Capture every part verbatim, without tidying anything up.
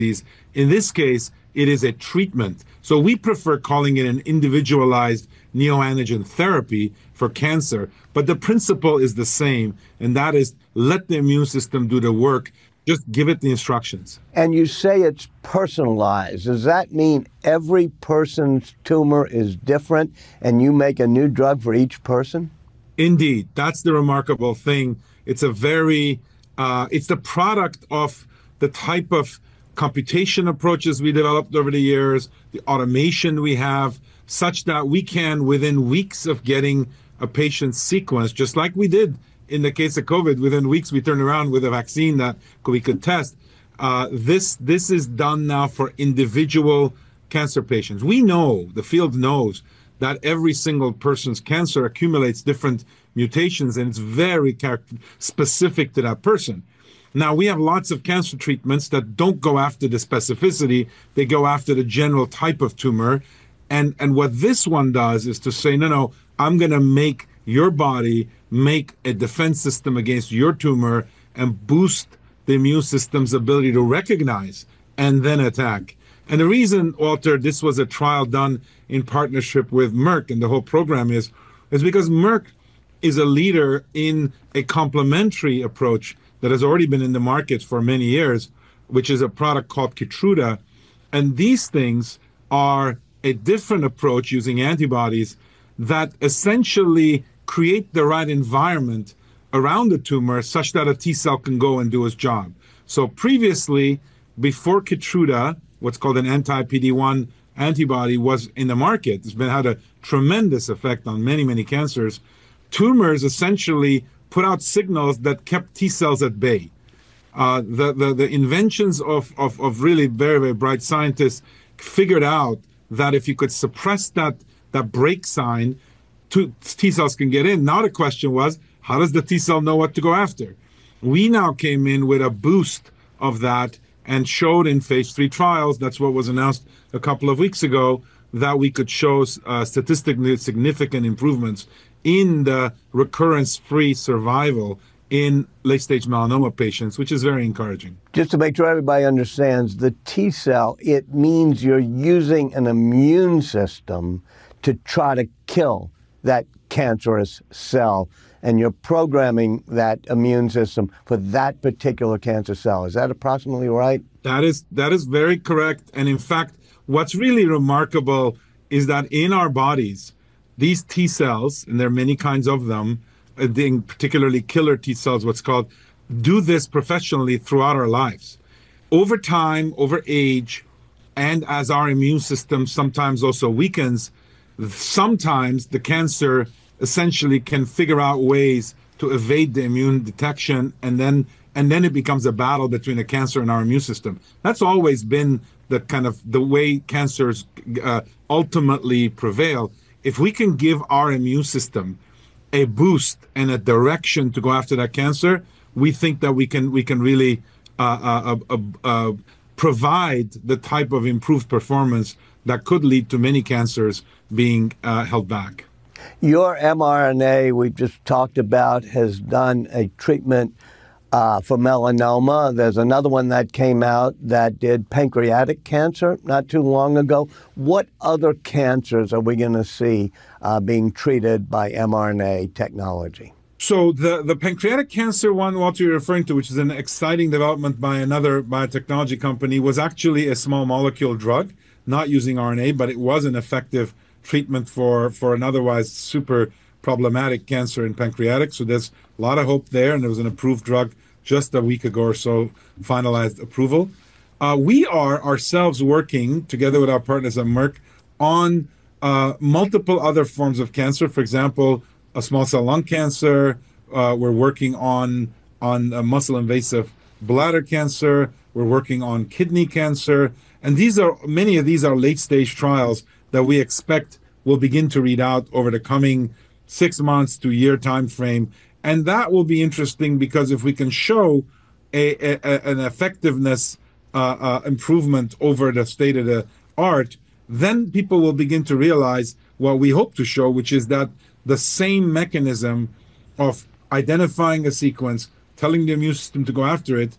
In this case, it is a treatment. So we prefer calling it an individualized neoantigen therapy for cancer, but the principle is the same, and that is let the immune system do the work. Just give it the instructions. And you say it's personalized. Does that mean every person's tumor is different and you make a new drug for each person? Indeed. That's the remarkable thing. It's a very, uh, it's the product of the type of computation approaches we developed over the years, the automation we have, such that we can, within weeks of getting a patient's sequence, just like we did in the case of COVID, within weeks we turned around with a vaccine that we could test. Uh, this this is done now for individual cancer patients. We know, the field knows, that every single person's cancer accumulates different mutations, and it's very character- specific to that person. Now, we have lots of cancer treatments that don't go after the specificity. They go after the general type of tumor. And, and what this one does is to say, no, no, I'm going to make your body make a defense system against your tumor and boost the immune system's ability to recognize and then attack. And the reason, Walter, this was a trial done in partnership with Merck, and the whole program is, is because Merck is a leader in a complementary approach that has already been in the market for many years, which is a product called Keytruda. And these things are a different approach using antibodies that essentially create the right environment around the tumor such that a T cell can go and do its job. So previously, before Keytruda, what's called an anti-P D one antibody was in the market, it's been had a tremendous effect on many, many cancers. Tumors essentially put out signals that kept T cells at bay. Uh, the, the, the inventions of, of, of really very, very bright scientists figured out that if you could suppress that, that break sign, T cells can get in. Now the question was, how does the T cell know what to go after? We now came in with a boost of that and showed in phase three trials, that's what was announced a couple of weeks ago, that we could show uh, statistically significant improvements in the recurrence-free survival in late-stage melanoma patients, which is very encouraging. Just to make sure everybody understands, the T cell, it means you're using an immune system to try to kill that cancerous cell, and you're programming that immune system for that particular cancer cell. Is that approximately right? That is that is very correct. And in fact, what's really remarkable is that in our bodies, these T cells, and there are many kinds of them, uh, particularly killer T cells, what's called, do this professionally throughout our lives. Over time, over age, and as our immune system sometimes also weakens, sometimes the cancer essentially can figure out ways to evade the immune detection, and then and then it becomes a battle between the cancer and our immune system. That's always been the kind of the way cancers uh, ultimately prevail. If we can give our immune system a boost and a direction to go after that cancer, we think that we can we can really uh, uh, uh, uh, provide the type of improved performance that could lead to many cancers being uh, held back. Your mRNA we just talked about has done a treatment uh, for melanoma. There's another one that came out that did pancreatic cancer not too long ago. What other cancers are we going to see uh, being treated by mRNA technology? So the, the pancreatic cancer one, Walter, you're referring to, which is an exciting development by another biotechnology company, was actually a small molecule drug, not using R N A, but it was an effective treatment for, for an otherwise super problematic cancer in pancreatic. So there's a lot of hope there, and there was an approved drug just a week ago or so, finalized approval. Uh, we are ourselves working together with our partners at Merck on uh, multiple other forms of cancer. For example, a small cell lung cancer. Uh, we're working on on uh, muscle invasive bladder cancer. We're working on kidney cancer, and these are many of these are late stage trials that we expect will begin to read out over the coming six months to year time frame. And that will be interesting because if we can show a, a an effectiveness uh, uh, improvement over the state of the art, then people will begin to realize what we hope to show, which is that the same mechanism of identifying a sequence, telling the immune system to go after it,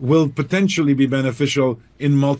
will potentially be beneficial in multiple